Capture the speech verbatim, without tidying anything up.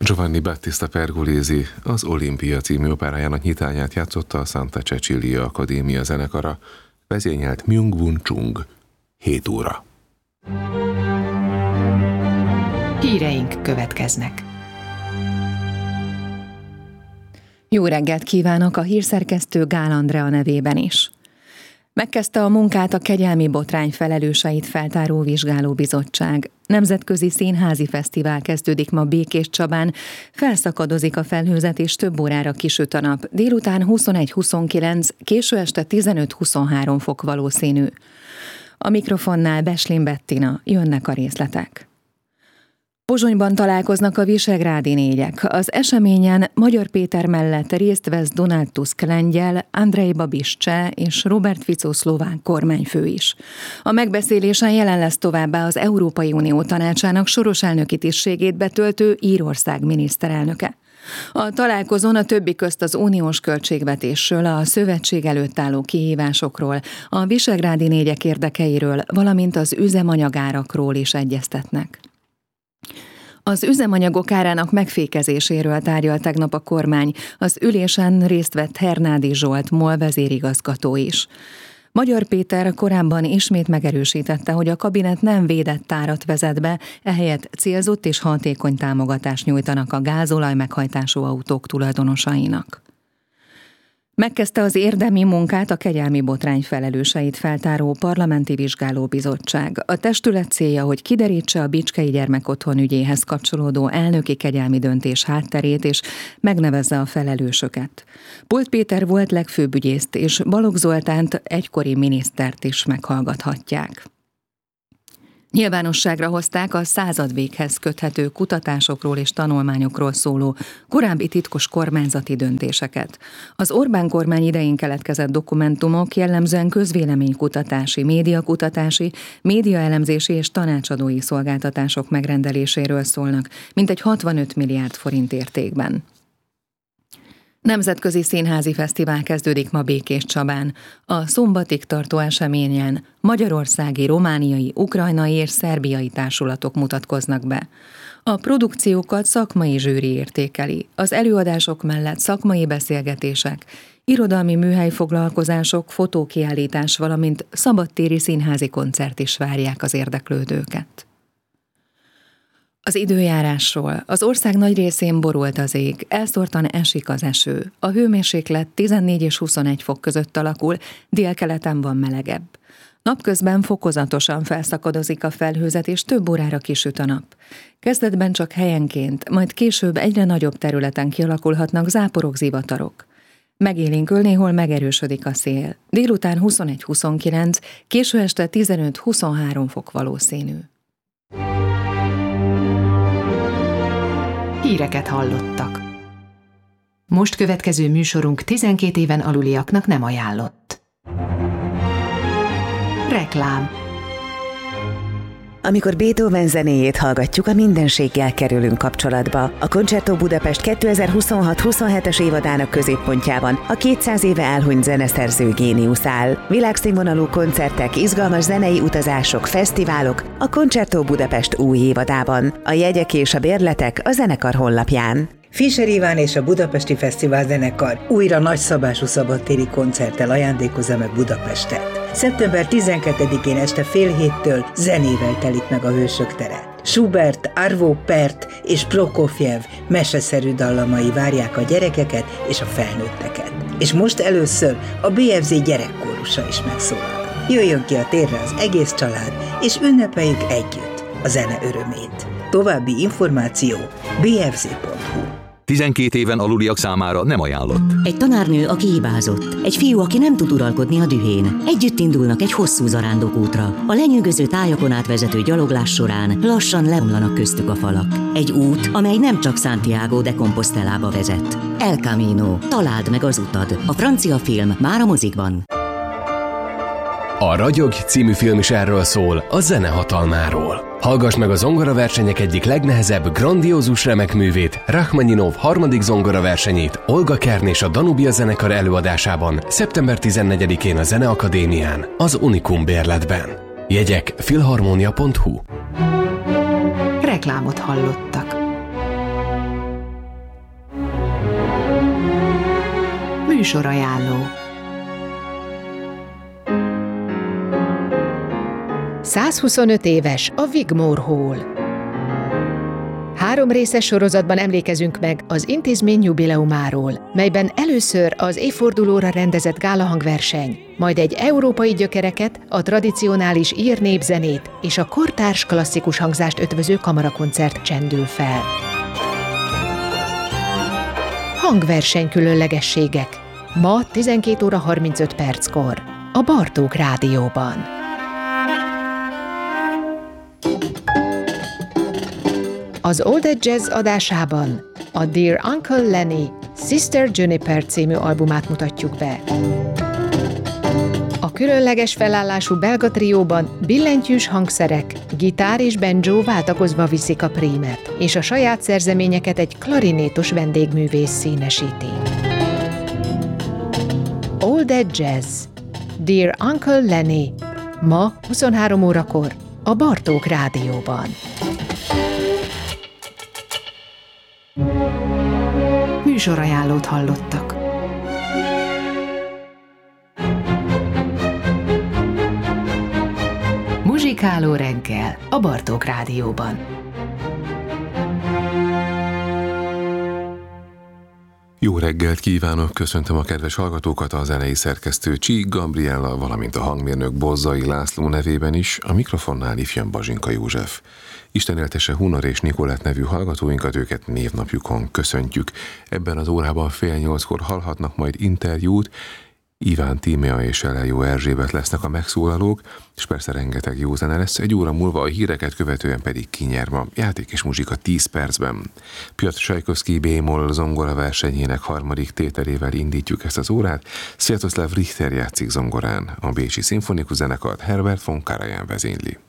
Giovanni Battista Pergolesi az Olimpia című operájának nyitányát játszotta a Santa Cecilia Akadémia zenekara, vezényelt Myung-Whun Chung. hét óra. Híreink következnek. Jó reggelt kívánok a hírszerkesztő Gál Andrea nevében is. Megkezdte a munkát a kegyelmi botrány felelőseit feltáró vizsgálóbizottság. Nemzetközi Színházi Fesztivál kezdődik ma Békéscsabán, felszakadozik a felhőzet és több órára kisüt a nap. Délután huszonegy-huszonkilenc, késő este tizenöt-huszonhárom fok valószínű. A mikrofonnál Beslin Bettina, jönnek a részletek. Pozsonyban találkoznak a visegrádi négyek. Az eseményen Magyar Péter mellett részt vesz Donald Tusk lengyel, Andrej Babiš cseh és Robert Fico szlovák kormányfő is. A megbeszélésen jelen lesz továbbá az Európai Unió Tanácsának soros elnöki tisztségét betöltő Írország miniszterelnöke. A találkozón a többi közt az uniós költségvetésről, a szövetség előtt álló kihívásokról, a visegrádi négyek érdekeiről, valamint az üzemanyagárakról is egyeztetnek. Az üzemanyagok árának megfékezéséről tárgyalt tegnap a kormány, az ülésen részt vett Hernádi Zsolt MOL vezérigazgató is. Magyar Péter korábban ismét megerősítette, hogy a kabinet nem védett árat vezet be, ehelyett célzott és hatékony támogatást nyújtanak a gázolaj meghajtású autók tulajdonosainak. Megkezdte az érdemi munkát a kegyelmi botrány felelőseit feltáró parlamenti vizsgálóbizottság. A testület célja, hogy kiderítse a Bicskei Gyermekotthon ügyéhez kapcsolódó elnöki kegyelmi döntés hátterét és megnevezze a felelősöket. Pult Péter volt legfőbb ügyészt és Balogh Zoltánt, egykori minisztert is meghallgathatják. Nyilvánosságra hozták a századvéghez köthető kutatásokról és tanulmányokról szóló korábbi titkos kormányzati döntéseket. Az Orbán kormány idején keletkezett dokumentumok jellemzően közvéleménykutatási, médiakutatási, médiaelemzési és tanácsadói szolgáltatások megrendeléséről szólnak, mintegy hatvanöt milliárd forint értékben. Nemzetközi Színházi Fesztivál kezdődik ma Békéscsabán. A szombatig tartó eseményen magyarországi, romániai, ukrajnai és szerbiai társulatok mutatkoznak be. A produkciókat szakmai zsűri értékeli. Az előadások mellett szakmai beszélgetések, irodalmi műhelyfoglalkozások, fotókiállítás, valamint szabadtéri színházi koncert is várják az érdeklődőket. Az időjárásról. Az ország nagy részén borult az ég, elszórtan esik az eső. A hőmérséklet tizennégy és huszonegy fok között alakul, délkeleten van melegebb. Napközben fokozatosan felszakadozik a felhőzet, és több órára kisüt a nap. Kezdetben csak helyenként, majd később egyre nagyobb területen kialakulhatnak záporok, zivatarok. Megélénkül néhol megerősödik a szél. Délután huszonegy-huszonkilenc, késő este tizenöt-huszonhárom fok valószínű. Híreket hallottak. Most következő műsorunk tizenkét éven aluliaknak nem ajánlott. Reklám. Amikor Beethoven zenéjét hallgatjuk, a mindenséggel kerülünk kapcsolatba. A Concerto Budapest kétezer-huszonhat-huszonhetes évadának középpontjában a kétszáz éve elhunyt zeneszerző géniusz áll. Világszínvonalú koncertek, izgalmas zenei utazások, fesztiválok a Concerto Budapest új évadában. A jegyek és a bérletek a zenekar honlapján. Fischer Iván és a Budapesti Fesztivál zenekar újra nagyszabású szabadtéri koncerttel ajándékozza meg Budapestet. szeptember tizenkettedikén este fél héttől zenével telik meg a Hősök tere. Schubert, Arvo Pärt és Prokofjev meseszerű dallamai várják a gyerekeket és a felnőtteket. És most először a bé ef zé gyerekkórusa is megszólal. Jöjjön ki a térre az egész család, és ünnepeljük együtt a zene örömét. További információ bé ef zé pont hu. tizenkét éven aluliak számára nem ajánlott. Egy tanárnő, aki hibázott. Egy fiú, aki nem tud uralkodni a dühén. Együtt indulnak egy hosszú zarándokútra. A lenyűgöző tájakon átvezető gyaloglás során lassan leomlanak köztük a falak. Egy út, amely nem csak Santiago de Compostelába vezet. El Camino. Találd meg az utad. A francia film már a mozikban. A Ragyog című film is erről szól, a zene hatalmáról. Hallgass meg a zongoraversenyek egyik legnehezebb, grandiózus remekművét, Rachmaninov harmadik zongoraversenyét Olga Kern és a Danubia zenekar előadásában szeptember tizennegyedikén a Zeneakadémián, az Unikum bérletben. Jegyek filharmonia pont hu. Reklámot hallottak. Műsorajánló. százhuszonöt éves a Wigmore Hall. Három részes sorozatban emlékezünk meg az intézmény jubileumáról, melyben először az évfordulóra rendezett gálahangverseny, majd egy európai gyökereket, a tradicionális ír népzenét és a kortárs klasszikus hangzást ötvöző kamarakoncert csendül fel. Hangverseny különlegességek. Ma tizenkét óra harmincöt perckor a Bartók Rádióban. Az Old Jazz adásában a Dear Uncle Lenny Sister Juniper című albumát mutatjuk be. A különleges felállású belga trióban billentyűs hangszerek, gitár és banjo váltakozva viszik a prímet, és a saját szerzeményeket egy klarinétos vendégművész színesíti. Old Jazz, Dear Uncle Lenny, ma huszonhárom órakor a Bartók Rádióban. Műsorajánlót hallottak. Muzsikáló reggel a Bartók Rádióban. Jó reggelt kívánok, köszöntöm a kedves hallgatókat, a zenei szerkesztő Csík Gabriella, valamint a hangmérnök Bozzai László nevében is, a mikrofonnál ifjabb Bazsinka József. Isten éltesse Hunor és Nikolett nevű hallgatóinkat, őket névnapjukon köszöntjük. Ebben az órában fél nyolckor hallhatnak majd interjút, Iván Tímea és Elejó Erzsébet lesznek a megszólalók, és persze rengeteg jó zene lesz, egy óra múlva a híreket követően pedig kinyerva, játék és muzsika tíz percben. Piotr Csajkovszky B-moll zongora versenyének harmadik tételével indítjuk ezt az órát, Sviatoslav Richter játszik zongorán, a bécsi szimfonikus zenekart Herbert von Karajan vezényli.